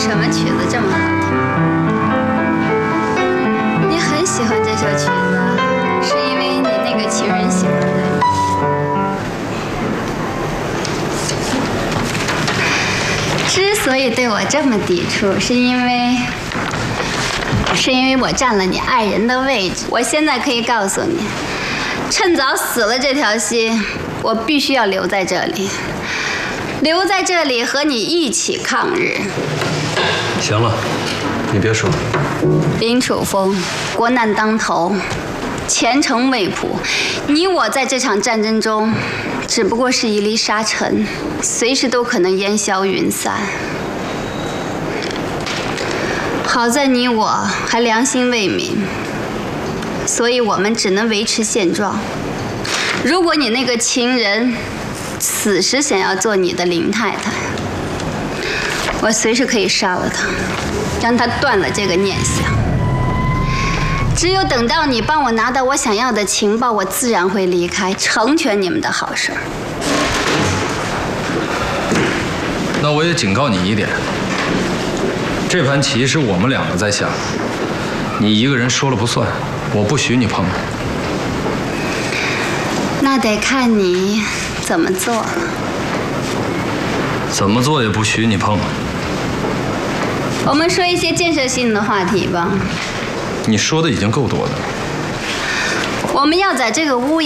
什么曲子这么好听？你很喜欢这首曲子，是因为你那个情人喜欢的。之所以对我这么抵触，是因为我占了你爱人的位置。我现在可以告诉你，趁早死了这条心，我必须要留在这里。留在这里和你一起抗日。 行了，你别说。 林楚风，国难当头，前程未卜，你我在这场战争中，只不过是一粒沙尘，随时都可能烟消云散。好在你我还良心未泯，所以我们只能维持现状。如果你那个情人此时想要做你的林太太，我随时可以杀了他，让他断了这个念想。只有等到你帮我拿到我想要的情报，我自然会离开，成全你们的好事。 那我也警告你一点，这盘棋是我们两个在下，你一个人说了不算，我不许你碰。 那得看你怎么做了。 怎么做也不许你碰。 我们说一些建设性的话题吧。 你说的已经够多的了。 我们要在这个屋